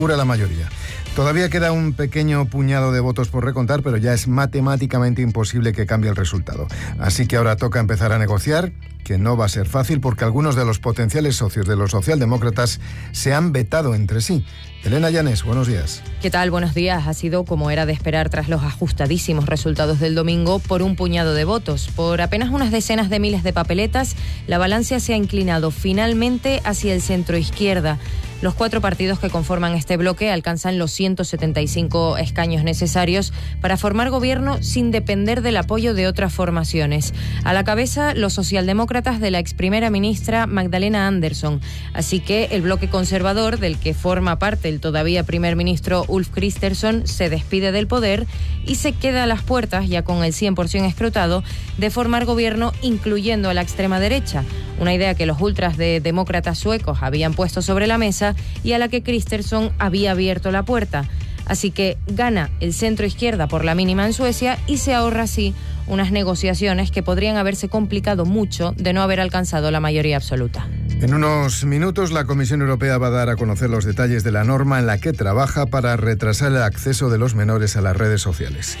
la mayoría. Todavía queda un pequeño puñado de votos por recontar, pero ya es matemáticamente imposible que cambie el resultado. Así que ahora toca empezar a negociar, que no va a ser fácil porque algunos de los potenciales socios de los socialdemócratas se han vetado entre sí. Elena Llanes, buenos días. ¿Qué tal? Buenos días. Ha sido como era de esperar tras los ajustadísimos resultados del domingo por un puñado de votos. Por apenas unas decenas de miles de papeletas, la balanza se ha inclinado finalmente hacia el centro-izquierda. Los 4 partidos que conforman este bloque alcanzan los 175 escaños necesarios para formar gobierno sin depender del apoyo de otras formaciones. A la cabeza, los socialdemócratas de la ex primera ministra Magdalena Andersson. Así que el bloque conservador, del que forma parte el todavía primer ministro Ulf Kristersson, se despide del poder y se queda a las puertas, ya con el 100% escrutado, de formar gobierno incluyendo a la extrema derecha. Una idea que los ultras de demócratas suecos habían puesto sobre la mesa y a la que Kristersson había abierto la puerta. Así que gana el centro izquierda por la mínima en Suecia y se ahorra así unas negociaciones que podrían haberse complicado mucho de no haber alcanzado la mayoría absoluta. En unos minutos la Comisión Europea va a dar a conocer los detalles de la norma en la que trabaja para retrasar el acceso de los menores a las redes sociales.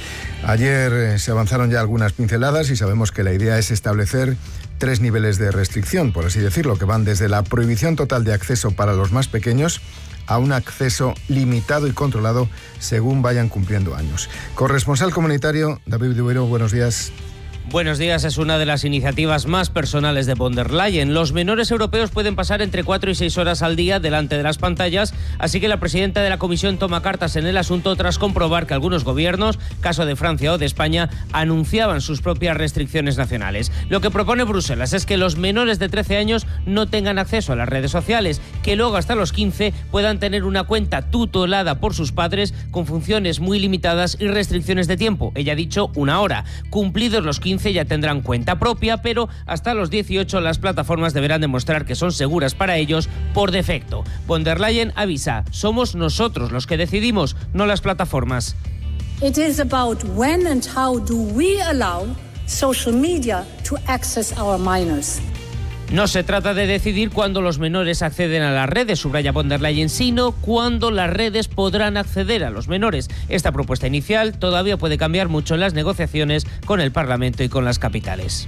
Ayer se avanzaron ya algunas pinceladas y sabemos que la idea es establecer 3 niveles de restricción, por así decirlo, que van desde la prohibición total de acceso para los más pequeños a un acceso limitado y controlado según vayan cumpliendo años. Corresponsal comunitario, David Duero, buenos días. Buenos días. Es una de las iniciativas más personales de von der Leyen. Los menores europeos pueden pasar entre 4 y 6 horas al día delante de las pantallas, así que la presidenta de la Comisión toma cartas en el asunto tras comprobar que algunos gobiernos, caso de Francia o de España, anunciaban sus propias restricciones nacionales. Lo que propone Bruselas es que los menores de 13 años no tengan acceso a las redes sociales, que luego hasta los 15 puedan tener una cuenta tutelada por sus padres con funciones muy limitadas y restricciones de tiempo. Ella ha dicho 1 hora. Cumplidos los 15 ya tendrán cuenta propia, pero hasta los 18 las plataformas deberán demostrar que son seguras para ellos por defecto. Von der Leyen avisa: somos nosotros los que decidimos, no las plataformas. It is about when and how do we allow social media to access our minors. No se trata de decidir cuándo los menores acceden a las redes, subraya von der Leyen, sino cuándo las redes podrán acceder a los menores. Esta propuesta inicial todavía puede cambiar mucho en las negociaciones con el Parlamento y con las capitales.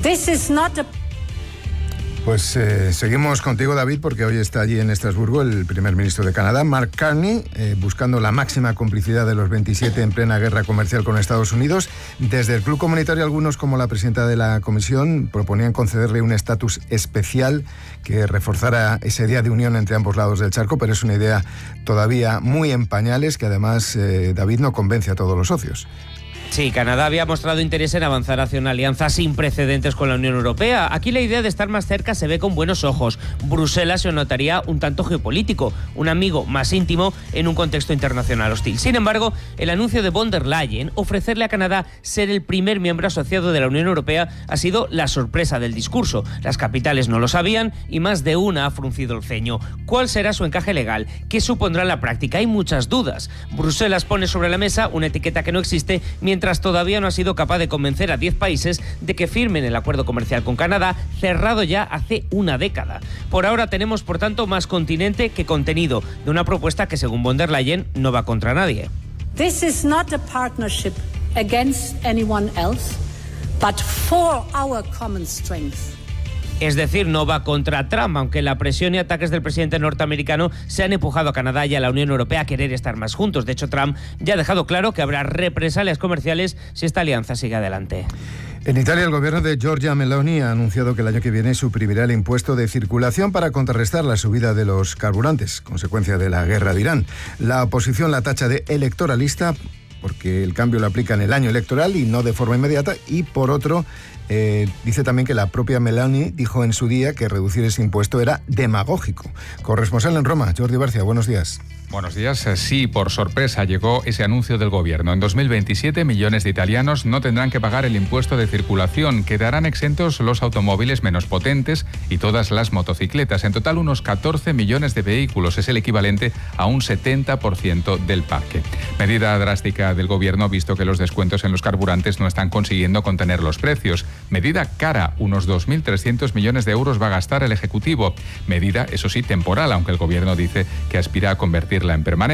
Pues seguimos contigo, David, porque hoy está allí en Estrasburgo el primer ministro de Canadá, Mark Carney, buscando la máxima complicidad de los 27 en plena guerra comercial con Estados Unidos. Desde el Club Comunitario, algunos, como la presidenta de la Comisión, proponían concederle un estatus especial que reforzara ese día de unión entre ambos lados del charco, pero es una idea todavía muy en pañales que además, David, no convence a todos los socios. Sí, Canadá había mostrado interés en avanzar hacia una alianza sin precedentes con la Unión Europea. Aquí la idea de estar más cerca se ve con buenos ojos. Bruselas se notaría un tanto geopolítico, un amigo más íntimo en un contexto internacional hostil. Sin embargo, el anuncio de von der Leyen, ofrecerle a Canadá ser el primer miembro asociado de la Unión Europea, ha sido la sorpresa del discurso. Las capitales no lo sabían y más de una ha fruncido el ceño. ¿Cuál será su encaje legal? ¿Qué supondrá en la práctica? Hay muchas dudas. Bruselas pone sobre la mesa una etiqueta que no existe, mientras todavía no ha sido capaz de convencer a 10 países de que firmen el acuerdo comercial con Canadá, cerrado ya hace una década. Por ahora tenemos, por tanto, más continente que contenido de una propuesta que, según von der Leyen, no va contra nadie. This is not a partnership against anyone else, but for our common strength. Es decir, no va contra Trump, aunque la presión y ataques del presidente norteamericano se han empujado a Canadá y a la Unión Europea a querer estar más juntos. De hecho, Trump ya ha dejado claro que habrá represalias comerciales si esta alianza sigue adelante. En Italia, el gobierno de Giorgia Meloni ha anunciado que el año que viene suprimirá el impuesto de circulación para contrarrestar la subida de los carburantes, consecuencia de la guerra de Irán. La oposición la tacha de electoralista porque el cambio lo aplica en el año electoral y no de forma inmediata, y por otro, dice también que la propia Meloni dijo en su día que reducir ese impuesto era demagógico. Corresponsal en Roma, Jordi Barcia, buenos días. Buenos días. Sí, por sorpresa llegó ese anuncio del gobierno. En 2027, millones de italianos no tendrán que pagar el impuesto de circulación. Quedarán exentos los automóviles menos potentes y todas las motocicletas. En total, unos 14 millones de vehículos. Es el equivalente a un 70% del parque. Medida drástica del gobierno, visto que los descuentos en los carburantes no están consiguiendo contener los precios. Medida cara, unos 2.300 millones de euros va a gastar el Ejecutivo. Medida, eso sí, temporal, aunque el Gobierno dice que aspira a convertirla en permanente.